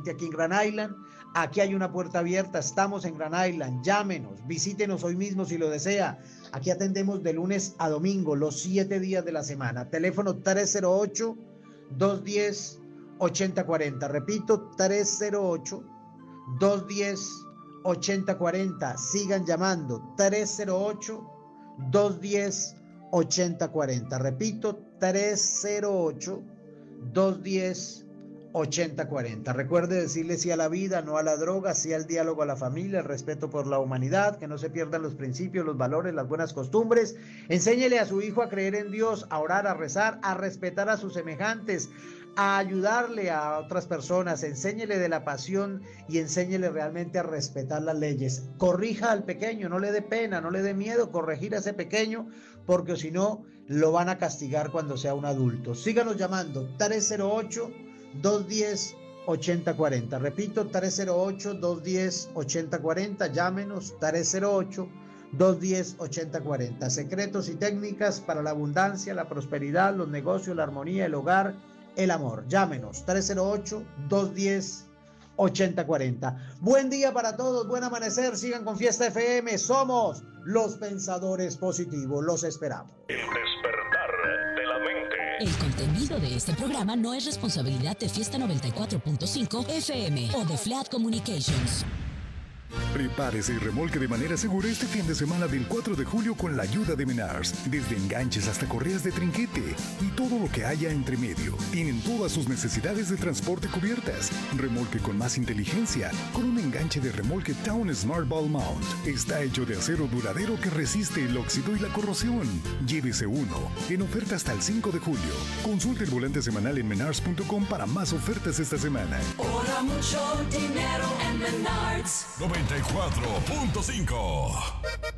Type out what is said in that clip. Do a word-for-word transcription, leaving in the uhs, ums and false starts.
directamente aquí en Grand Island. Aquí hay una puerta abierta, estamos en Grand Island, llámenos, visítenos hoy mismo si lo desea. Aquí atendemos de lunes a domingo, los siete días de la semana. Teléfono tres cero ocho, dos uno cero, ocho cero cuatro cero. Repito, tres cero ocho, dos uno cero, ocho cero cuatro cero. Sigan llamando, tres cero ocho, dos uno cero, ocho cero cuatro cero. Repito, tres cero ocho, dos uno cero, ocho cero cuatro cero. Recuerde decirle sí a la vida, no a la droga, sí al diálogo a la familia, el respeto por la humanidad, que no se pierdan los principios, los valores, las buenas costumbres. Enséñele a su hijo a creer en Dios, a orar, a rezar, a respetar a sus semejantes, a ayudarle a otras personas. Enséñele de la pasión y enséñele realmente a respetar las leyes. Corrija al pequeño, no le dé pena, no le dé miedo corregir a ese pequeño, porque si no lo van a castigar cuando sea un adulto. Síganos llamando, tres cero ocho, dos uno cero, ocho cero cuatro cero. Repito, tres cero ocho, dos uno cero, ocho cero cuatro cero. Llámenos, tres cero ocho, dos uno cero, ocho cero cuatro cero. Secretos y técnicas para la abundancia, la prosperidad, los negocios, la armonía, el hogar, el amor. Llámenos, tres cero ocho, dos uno cero, ocho cero cuatro cero. Buen día para todos, buen amanecer. Sigan con Fiesta F M. Somos los pensadores positivos. Los esperamos. El despertar de la mente. El contenido de este programa no es responsabilidad de Fiesta noventa y cuatro punto cinco F M o de Flat Communications. Prepárese y remolque de manera segura este fin de semana del cuatro de julio con la ayuda de Menards. Desde enganches hasta correas de trinquete y todo lo que haya entre medio. Tienen todas sus necesidades de transporte cubiertas. Remolque con más inteligencia con un enganche de remolque Town Smart Ball Mount. Está hecho de acero duradero que resiste el óxido y la corrosión. Llévese uno en oferta hasta el cinco de julio. Consulte el volante semanal en menards punto com para más ofertas esta semana. Ahora mucho dinero en Menards. noventa y cuatro punto cinco